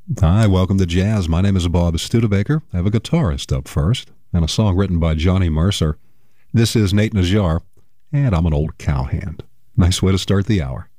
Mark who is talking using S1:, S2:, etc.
S1: Hi, welcome to Jazz. My name is Bob Studebaker. I have a guitarist up first and a song written by Johnny Mercer. This is Nate Najjar, and I'm an old cowhand. Nice way to start the hour.